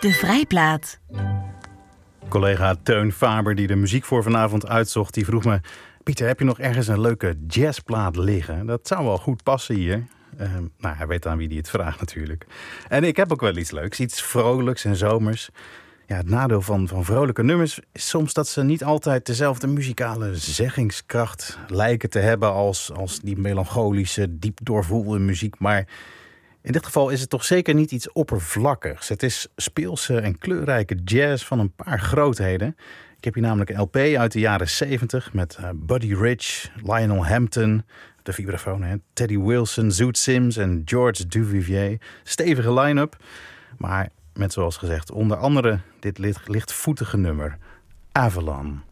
De Vrijplaat. Collega Teun Faber, die de muziek voor vanavond uitzocht, die vroeg me: Pieter, heb je nog ergens een leuke jazzplaat liggen? Dat zou wel goed passen hier. Hij weet aan wie die het vraagt natuurlijk. En ik heb ook wel iets leuks, iets vrolijks en zomers. Ja, het nadeel van vrolijke nummers is soms dat ze niet altijd dezelfde muzikale zeggingskracht lijken te hebben als die melancholische, diep doorvoelde muziek. Maar in dit geval is het toch zeker niet iets oppervlakkigs. Het is speelse en kleurrijke jazz van een paar grootheden. Ik heb hier namelijk een LP uit de jaren 70 met Buddy Rich, Lionel Hampton, de vibrafoon, Teddy Wilson, Zoot Sims en George Duvivier. Stevige line-up, maar met zoals gezegd onder andere dit lichtvoetige nummer, Avalon.